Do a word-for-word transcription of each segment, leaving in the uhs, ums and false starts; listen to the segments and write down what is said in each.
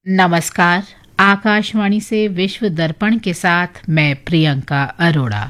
नमस्कार। आकाशवाणी से विश्व दर्पण के साथ मैं प्रियंका अरोड़ा।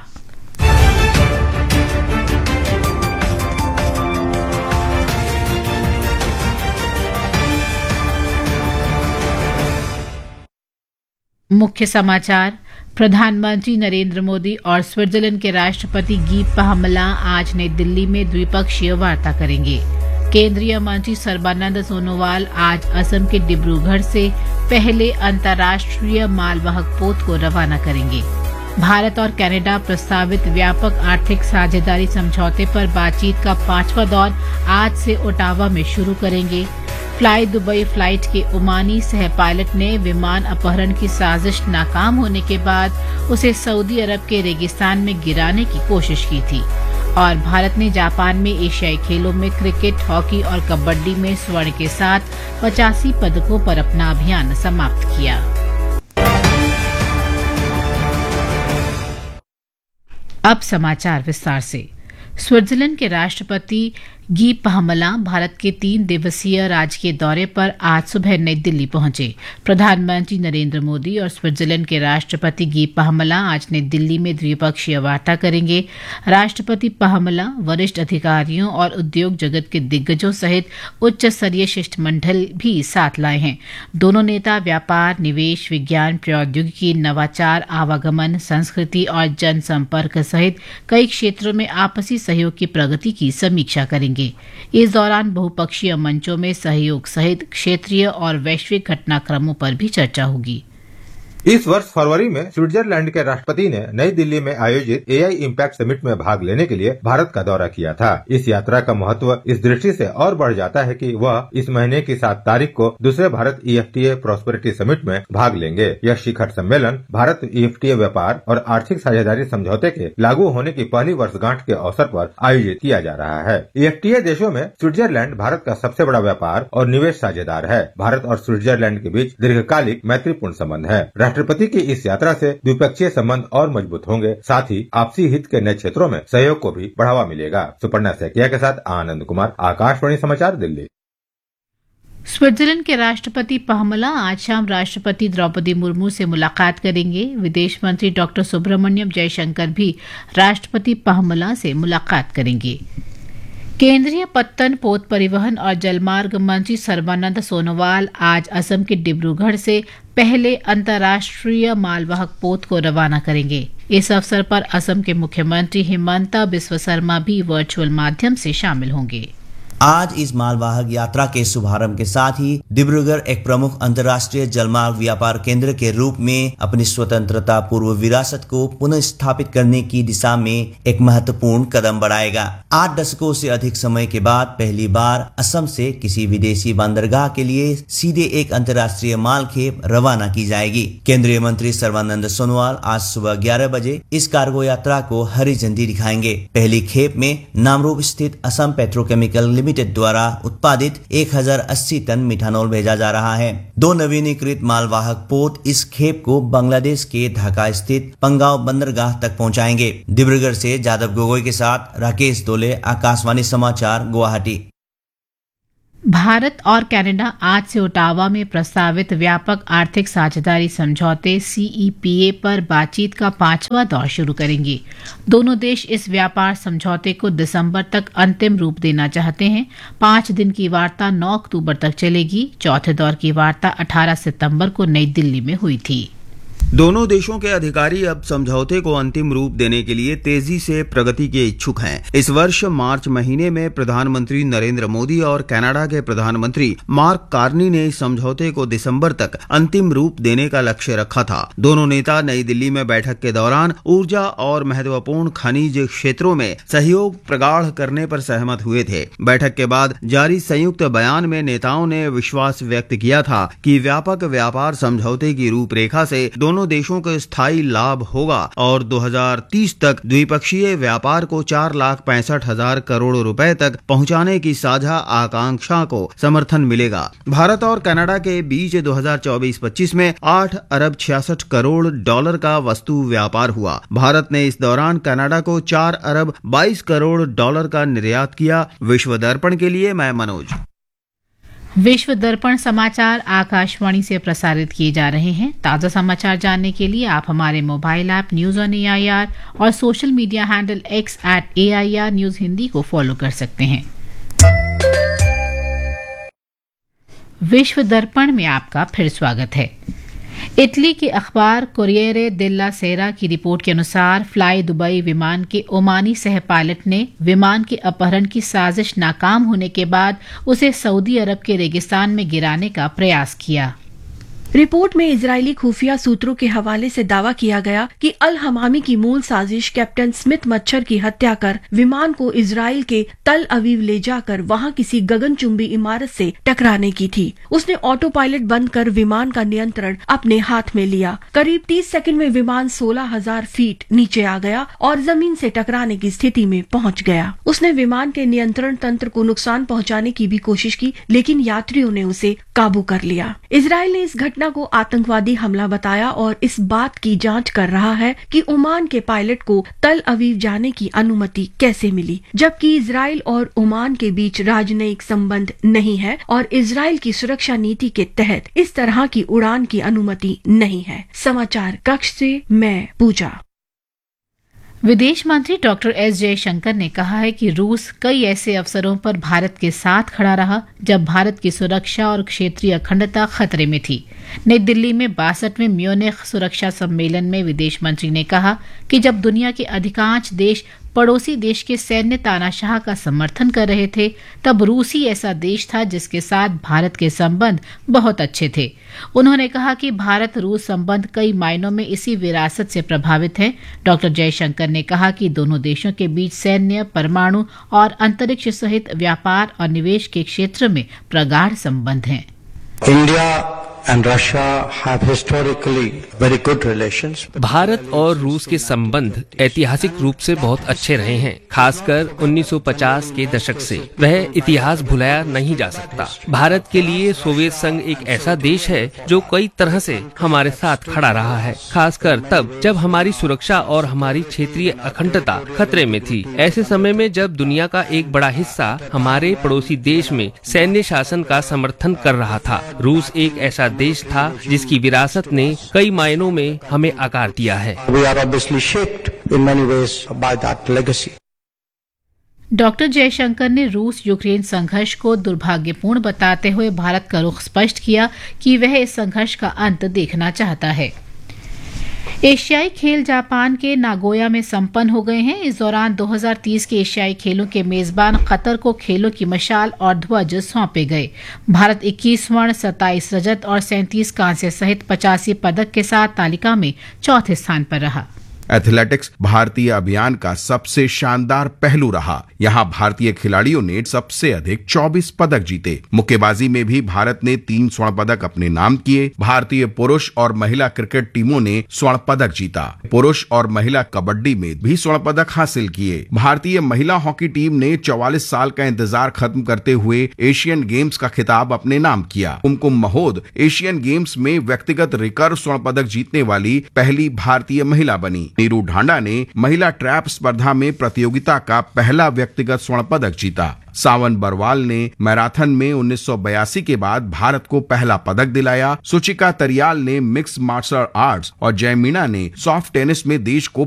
मुख्य समाचार। प्रधानमंत्री नरेंद्र मोदी और स्विट्जरलैंड के राष्ट्रपति गी पाहमला आज नई दिल्ली में द्विपक्षीय वार्ता करेंगे। केंद्रीय मंत्री सर्बानंद सोनोवाल आज असम के डिब्रूगढ़ से पहले अंतर्राष्ट्रीय मालवाहक पोत को रवाना करेंगे। भारत और कनाडा प्रस्तावित व्यापक आर्थिक साझेदारी समझौते पर बातचीत का पांचवा दौर आज से ओटावा में शुरू करेंगे। फ्लाई दुबई फ्लाइट के ओमानी सह पायलट ने विमान अपहरण की साजिश नाकाम होने के बाद उसे सऊदी अरब के रेगिस्तान में गिराने की कोशिश की थी। और भारत ने जापान में एशियाई खेलों में क्रिकेट, हॉकी और कबड्डी में स्वर्ण के साथ पचासी पदकों पर अपना अभियान समाप्त किया। अब समाचार विस्तार से। स्विट्जरलैंड के राष्ट्रपति गी पाहमला भारत के तीन दिवसीय राजकीय दौरे पर आज सुबह नई दिल्ली पहुंचे। प्रधानमंत्री नरेंद्र मोदी और स्विट्जरलैंड के राष्ट्रपति गी पाहमला आज नई दिल्ली में द्विपक्षीय वार्ता करेंगे। राष्ट्रपति पाहमला वरिष्ठ अधिकारियों और उद्योग जगत के दिग्गजों सहित उच्च स्तरीय शिष्टमंडल भी साथ लाए हैं। दोनों नेता व्यापार, निवेश, विज्ञान, प्रौद्योगिकी, नवाचार, आवागमन, संस्कृति और जनसंपर्क सहित कई क्षेत्रों में आपसी सहयोग की प्रगति की समीक्षा करेंगे। इस दौरान बहुपक्षीय मंचों में सहयोग सहित क्षेत्रीय और वैश्विक घटनाक्रमों पर भी चर्चा होगी। इस वर्ष फरवरी में स्विट्जरलैंड के राष्ट्रपति ने नई दिल्ली में आयोजित एआई इम्पैक्ट समिट में भाग लेने के लिए भारत का दौरा किया था। इस यात्रा का महत्व इस दृष्टि से और बढ़ जाता है कि वह इस महीने की सात तारीख को दूसरे भारत ईएफटीए प्रॉस्पेरिटी समिट में भाग लेंगे। यह शिखर सम्मेलन भारत ईएफटीए व्यापार और आर्थिक साझेदारी समझौते के लागू होने की पहली वर्षगांठ के अवसर पर आयोजित किया जा रहा है। ईएफटीए देशों में स्विट्जरलैंड भारत का सबसे बड़ा व्यापार और निवेश साझेदार है। भारत और स्विट्जरलैंड के बीच दीर्घकालिक मैत्रीपूर्ण संबंध है। राष्ट्रपति की इस यात्रा से द्विपक्षीय संबंध और मजबूत होंगे, साथ ही आपसी हित के नए क्षेत्रों में सहयोग को भी बढ़ावा मिलेगा। सुपर्णा सैकिया के साथ आनंद कुमार, आकाशवाणी समाचार, दिल्ली। स्विट्जरलैंड के राष्ट्रपति पाहमला आज शाम राष्ट्रपति द्रौपदी मुर्मू से मुलाकात करेंगे। विदेश मंत्री डॉक्टर सुब्रमण्यम जयशंकर भी राष्ट्रपति पाहमला से मुलाकात करेंगे। केंद्रीय पत्तन, पोत परिवहन और जलमार्ग मंत्री सर्बानंद सोनोवाल आज असम के डिब्रूगढ़ से पहले अंतर्राष्ट्रीय मालवाहक पोत को रवाना करेंगे। इस अवसर पर असम के मुख्यमंत्री हिमंता बिस्वा शर्मा भी वर्चुअल माध्यम से शामिल होंगे। आज इस मालवाहक यात्रा के शुभारंभ के साथ ही डिब्रूगढ़ एक प्रमुख अंतर्राष्ट्रीय जलमार्ग व्यापार केंद्र के रूप में अपनी स्वतंत्रता पूर्व विरासत को पुनः स्थापित करने की दिशा में एक महत्वपूर्ण कदम बढ़ाएगा। आठ दशकों से अधिक समय के बाद पहली बार असम से किसी विदेशी बंदरगाह के लिए सीधे एक अंतर्राष्ट्रीय माल खेप रवाना की जाएगी। केंद्रीय मंत्री सर्बानंद सोनोवाल आज सुबह ग्यारह बजे इस कार्गो यात्रा को हरी झंडी दिखाएंगे। पहली खेप में नामरूप स्थित असम पेट्रोकेमिकल लिमिटेड द्वारा उत्पादित एक हजार अस्सी टन मिथानॉल भेजा जा रहा है। दो नवीनीकृत मालवाहक पोत इस खेप को बांग्लादेश के ढाका स्थित पंगाव बंदरगाह तक पहुंचाएंगे। डिब्रूगढ़ से जादव गोगोई के साथ राकेश दोले, आकाशवाणी समाचार, गुवाहाटी। भारत और कनाडा आज से ओटावा में प्रस्तावित व्यापक आर्थिक साझेदारी समझौते सीईपीए पर बातचीत का पांचवा दौर शुरू करेंगे। दोनों देश इस व्यापार समझौते को दिसंबर तक अंतिम रूप देना चाहते हैं। पांच दिन की वार्ता नौ अक्टूबर तक चलेगी। चौथे दौर की वार्ता अठारह सितंबर को नई दिल्ली में हुई थी। दोनों देशों के अधिकारी अब समझौते को अंतिम रूप देने के लिए तेजी से प्रगति के इच्छुक हैं। इस वर्ष मार्च महीने में प्रधानमंत्री नरेंद्र मोदी और कनाडा के प्रधानमंत्री मार्क कार्नी ने इस समझौते को दिसंबर तक अंतिम रूप देने का लक्ष्य रखा था। दोनों नेता नई दिल्ली में बैठक के दौरान ऊर्जा और महत्वपूर्ण खनिज क्षेत्रों में सहयोग प्रगाढ़ करने पर सहमत हुए थे। बैठक के बाद जारी संयुक्त बयान में नेताओं ने विश्वास व्यक्त किया था कि व्यापक व्यापार समझौते की रूपरेखा से दोनों देशों को स्थायी लाभ होगा और दो हज़ार तीस तक द्विपक्षीय व्यापार को चार लाख पैंसठ हजार करोड़ रुपए तक पहुंचाने की साझा आकांक्षा को समर्थन मिलेगा। भारत और कनाडा के बीच दो हज़ार चौबीस पच्चीस में आठ अरब छियासठ करोड़ डॉलर का वस्तु व्यापार हुआ। भारत ने इस दौरान कनाडा को चार अरब बाईस करोड़ डॉलर का निर्यात किया। विश्व दर्पण के लिए मैं मनोज। विश्व दर्पण समाचार आकाशवाणी से प्रसारित किए जा रहे हैं। ताज़ा समाचार जानने के लिए आप हमारे mobile app news on A I R और social media handle x eight A I R news Hindi को फॉलो कर सकते हैं। विश्व दर्पण में आपका फिर स्वागत है। इटली के अखबार कोरिएरे डेल्ला सेरा की रिपोर्ट के अनुसार फ्लाई दुबई विमान के ओमानी सह पायलट ने विमान के अपहरण की साजिश नाकाम होने के बाद उसे सऊदी अरब के रेगिस्तान में गिराने का प्रयास किया। रिपोर्ट में इजरायली खुफिया सूत्रों के हवाले से दावा किया गया कि अल हमामी की मूल साजिश कैप्टन स्मिथ मच्छर की हत्या कर विमान को इजराइल के तल अवीव ले जाकर वहां किसी गगनचुंबी इमारत से टकराने की थी। उसने ऑटो पायलट बंद कर विमान का नियंत्रण अपने हाथ में लिया। करीब तीस सेकंड में विमान सोलह हजार फीट नीचे आ गया और जमीन से टकराने की स्थिति में पहुंच गया। उसने विमान के नियंत्रण तंत्र को नुकसान पहुंचाने की भी कोशिश की, लेकिन यात्रियों ने उसे काबू कर लिया। इजराइल ने इस घटना को आतंकवादी हमला बताया और इस बात की जांच कर रहा है कि ओमान के पायलट को तल अवीव जाने की अनुमति कैसे मिली, जबकि इजराइल और ओमान के बीच राजनयिक संबंध नहीं है और इजराइल की सुरक्षा नीति के तहत इस तरह की उड़ान की अनुमति नहीं है। समाचार कक्ष से मैं पूजा। विदेश मंत्री डॉक्टर एस जयशंकर ने कहा है कि रूस कई ऐसे अवसरों पर भारत के साथ खड़ा रहा जब भारत की सुरक्षा और क्षेत्रीय अखंडता खतरे में थी। नई दिल्ली में बासठवें म्यूनिख सुरक्षा सम्मेलन में विदेश मंत्री ने कहा कि जब दुनिया के अधिकांश देश पड़ोसी देश के सैन्य तानाशाह का समर्थन कर रहे थे, तब रूस ही ऐसा देश था जिसके साथ भारत के संबंध बहुत अच्छे थे। उन्होंने कहा कि भारत रूस संबंध कई मायनों में इसी विरासत से प्रभावित है। डॉक्टर जयशंकर ने कहा कि दोनों देशों के बीच सैन्य, परमाणु और अंतरिक्ष सहित व्यापार और निवेश के क्षेत्र में प्रगाढ़ संबंध हैं। India and Russia have historically very good relations. Bharat और रूस के संबंध ऐतिहासिक रूप से बहुत अच्छे रहे हैं, खासकर उन्नीस सौ पचास के दशक से। वह इतिहास भुलाया नहीं जा सकता। भारत के लिए सोवियत संघ एक ऐसा देश है जो कई तरह से हमारे साथ खड़ा रहा है, खासकर तब जब हमारी सुरक्षा और हमारी क्षेत्रीय अखंडता खतरे में थी। ऐसे समय में जब दुनिया का एक बड़ा हिस्सा हमारे पड़ोसी देश में सैन्य शासन का समर्थन कर रहा था। रूस एक ऐसा देश था जिसकी विरासत ने कई मायनों में हमें आकार दिया है। We are obviously shaped in many ways by that legacy. Doctor Jaishankar ने रूस यूक्रेन संघर्ष को दुर्भाग्यपूर्ण बताते हुए भारत का रुख स्पष्ट किया कि वह इस संघर्ष का अंत देखना चाहता है। एशियाई खेल जापान के नागोया में संपन्न हो गए हैं। इस दौरान दो हज़ार तीस के एशियाई खेलों के मेजबान कतर को खेलों की मशाल और ध्वज सौंपे गए। भारत इक्कीस स्वर्ण, सत्ताईस रजत और सैंतीस कांस्य सहित पचासी पदक के साथ तालिका में चौथे स्थान पर रहा। एथलेटिक्स भारतीय अभियान का सबसे शानदार पहलू रहा। यहाँ भारतीय खिलाड़ियों ने सबसे अधिक चौबीस पदक जीते। मुक्केबाजी में भी भारत ने तीन स्वर्ण पदक अपने नाम किए। भारतीय पुरुष और महिला क्रिकेट टीमों ने स्वर्ण पदक जीता। पुरुष और महिला कबड्डी में भी स्वर्ण पदक हासिल किए। भारतीय महिला हॉकी टीम ने चौवालीस साल का इंतजार खत्म करते हुए एशियन गेम्स का खिताब अपने नाम किया। कुमकुम महोद एशियन गेम्स में व्यक्तिगत रिकर्व स्वर्ण पदक जीतने वाली पहली भारतीय महिला बनी। नीरू ढांडा ने महिला ट्रैप स्पर्धा में प्रतियोगिता का पहला व्यक्तिगत स्वर्ण पदक जीता। सावन बरवाल ने मैराथन में उन्नीस सौ बयासी के बाद भारत को पहला पदक दिलाया। सुचिका तरियाल ने मिक्स मार्शल आर्ट्स और जय मीणा ने सॉफ्ट टेनिस में देश को